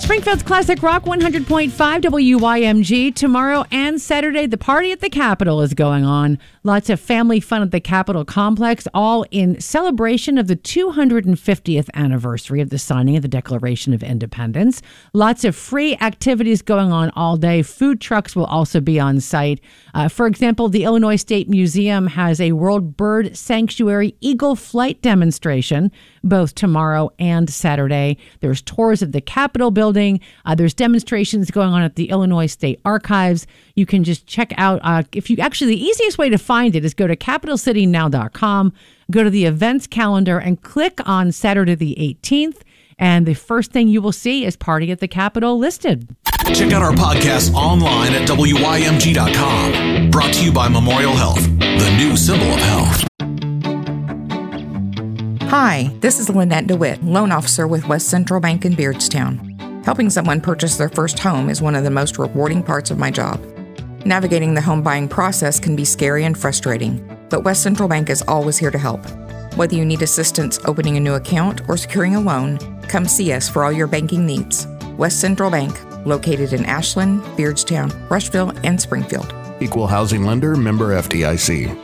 Springfield's Classic Rock 100.5 WYMG. Tomorrow and Saturday, the party at the Capitol is going on. Lots of family fun at the Capitol complex, all in celebration of the 250th anniversary of the signing of the Declaration of Independence. Lots of free activities going on all day. Food trucks will also be on site. For example, the Illinois State Museum has a World Bird Sanctuary Eagle Flight demonstration both tomorrow and Saturday. There's tours of the Capitol building. There's demonstrations going on at the Illinois State Archives. You can just check out, the easiest way to find it is go to capitalcitynow.com, go to the events calendar and click on Saturday the 18th. And the first thing you will see is Party at the Capitol listed. Check out our podcast online at WYMG.com. Brought to you by Memorial Health, the new symbol of health. Hi, this is Lynette DeWitt, loan officer with West Central Bank in Beardstown. Helping someone purchase their first home is one of the most rewarding parts of my job. Navigating the home buying process can be scary and frustrating, but West Central Bank is always here to help. Whether you need assistance opening a new account or securing a loan, come see us for all your banking needs. West Central Bank, located in Ashland, Beardstown, Rushville, and Springfield. Equal housing lender, member FDIC.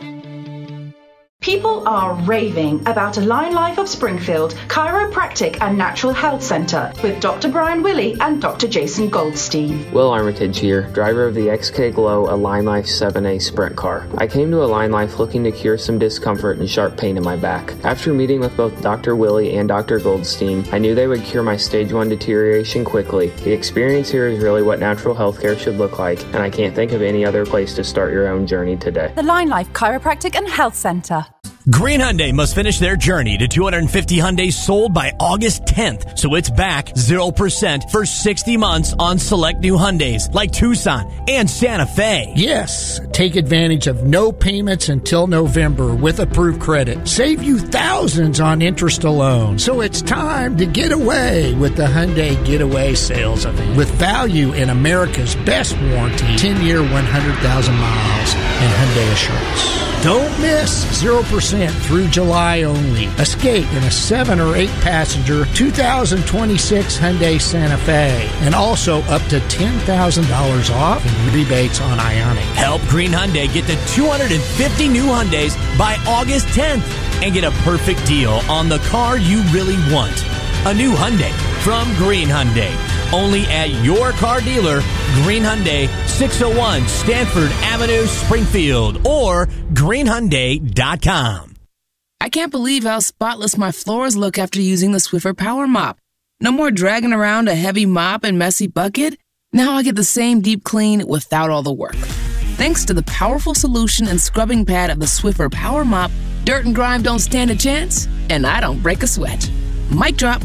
People are raving about Align Life of Springfield Chiropractic and Natural Health Center with Dr. Brian Willey and Dr. Jason Goldstein. Will Armitage here, driver of the XK Glow Align Life 7A Sprint car. I came to Align Life looking to cure some discomfort and sharp pain in my back. After meeting with both Dr. Willey and Dr. Goldstein, I knew they would cure my stage 1 deterioration quickly. The experience here is really what natural healthcare should look like, and I can't think of any other place to start your own journey today. Align Life Chiropractic and Health Center. Green Hyundai must finish their journey to 250 Hyundais sold by August 10th, so it's back 0% for 60 months on select new Hyundais like Tucson and Santa Fe. Yes, take advantage of no payments until November with approved credit. Save you thousands on interest alone. So it's time to get away with the Hyundai Getaway Sales Event. With value in America's best warranty, 10-year, 100,000 miles, and Hyundai Assurance. Don't miss 0% through July only. Escape in a 7 or 8 passenger 2026 Hyundai Santa Fe. And also up to $10,000 off in rebates on Ioniq. Help Green Hyundai get to 250 new Hyundais by August 10th and get a perfect deal on the car you really want. A new Hyundai from Green Hyundai. Only at your car dealer, Green Hyundai, 601 Stanford Avenue, Springfield, or greenhyundai.com. I can't believe how spotless my floors look after using the Swiffer Power Mop. No more dragging around a heavy mop and messy bucket. Now I get the same deep clean without all the work. Thanks to the powerful solution and scrubbing pad of the Swiffer Power Mop, dirt and grime don't stand a chance, and I don't break a sweat. Mic drop.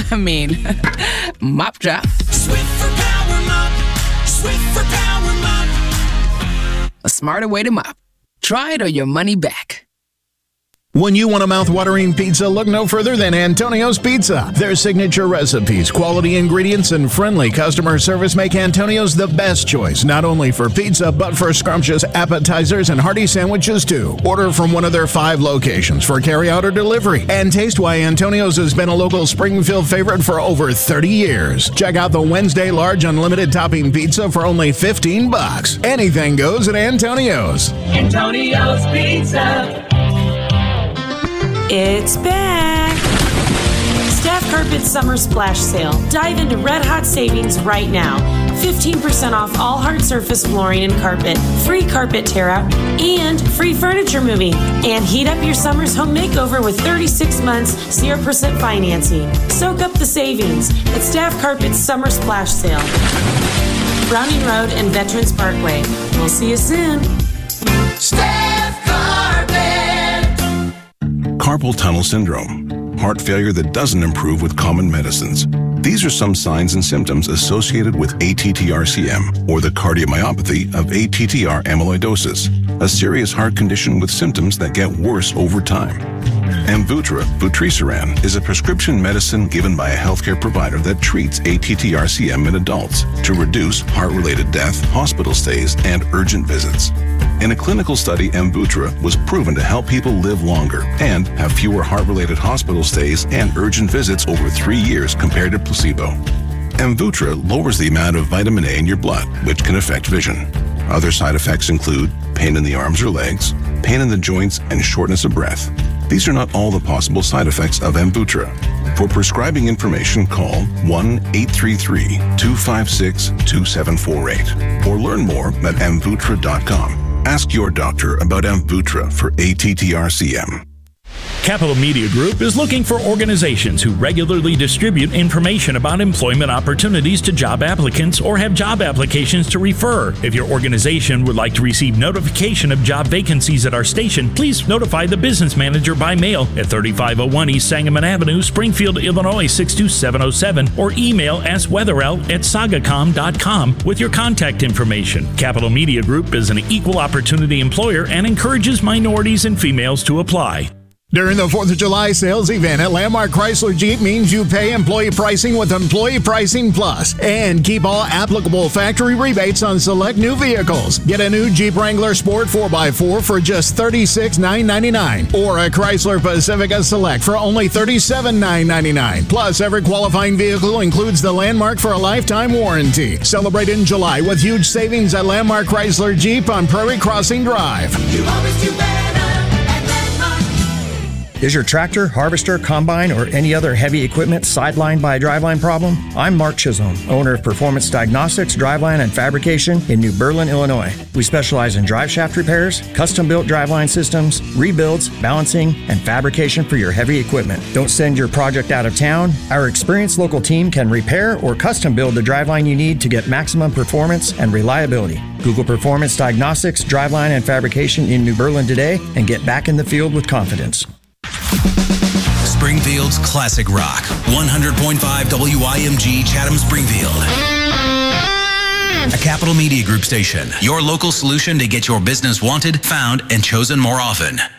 Mop drop. Swiffer Power Mop. Swiffer Power Mop. A smarter way to mop. Try it or your money back. When you want a mouth-watering pizza, look no further than Antonio's Pizza. Their signature recipes, quality ingredients, and friendly customer service make Antonio's the best choice, not only for pizza, but for scrumptious appetizers and hearty sandwiches, too. Order from one of their 5 locations for carry-out or delivery. And taste why Antonio's has been a local Springfield favorite for over 30 years. Check out the Wednesday large unlimited topping pizza for only $15. Anything goes at Antonio's. Antonio's Pizza. It's back! Staff Carpet's Summer Splash Sale. Dive into red-hot savings right now. 15% off all hard surface flooring and carpet, free carpet tear-out, and free furniture moving. And heat up your summer's home makeover with 36 months, 0% financing. Soak up the savings at Staff Carpet's Summer Splash Sale. Browning Road and Veterans Parkway. We'll see you soon. Staff Carpet. Carpal tunnel syndrome, heart failure that doesn't improve with common medicines. These are some signs and symptoms associated with ATTR-CM, or the cardiomyopathy of ATTR amyloidosis, a serious heart condition with symptoms that get worse over time. Amvuttra, vutrisiran, is a prescription medicine given by a healthcare provider that treats ATTR-CM in adults to reduce heart-related death, hospital stays, and urgent visits. In a clinical study, Amvuttra was proven to help people live longer and have fewer heart-related hospital stays and urgent visits over 3 years compared to placebo. Amvuttra lowers the amount of vitamin A in your blood, which can affect vision. Other side effects include pain in the arms or legs, pain in the joints, and shortness of breath. These are not all the possible side effects of Amvuttra. For prescribing information, call 1-833-256-2748 or learn more at amvuttra.com. Ask your doctor about Amvuttra for ATTRCM. Capital Media Group is looking for organizations who regularly distribute information about employment opportunities to job applicants or have job applications to refer. If your organization would like to receive notification of job vacancies at our station, please notify the business manager by mail at 3501 East Sangamon Avenue, Springfield, Illinois 62707, or email askweatherell@sagacom.com with your contact information. Capital Media Group is an equal opportunity employer and encourages minorities and females to apply. During the 4th of July sales event at Landmark Chrysler Jeep means you pay employee pricing with Employee Pricing Plus and keep all applicable factory rebates on select new vehicles. Get a new Jeep Wrangler Sport 4x4 for just $36,999 or a Chrysler Pacifica Select for only $37,999. Plus, every qualifying vehicle includes the Landmark for a lifetime warranty. Celebrate in July with huge savings at Landmark Chrysler Jeep on Prairie Crossing Drive. You always do better. Is your tractor, harvester, combine, or any other heavy equipment sidelined by a driveline problem? I'm Mark Chisholm, owner of Performance Diagnostics, Driveline, and Fabrication in New Berlin, Illinois. We specialize in drive shaft repairs, custom-built driveline systems, rebuilds, balancing, and fabrication for your heavy equipment. Don't send your project out of town. Our experienced local team can repair or custom build the driveline you need to get maximum performance and reliability. Google Performance Diagnostics, Driveline, and Fabrication in New Berlin today and get back in the field with confidence. Springfield's classic rock, 100.5 WYMG Chatham Springfield. A Capital Media Group station, your local solution to get your business wanted, found, and chosen more often.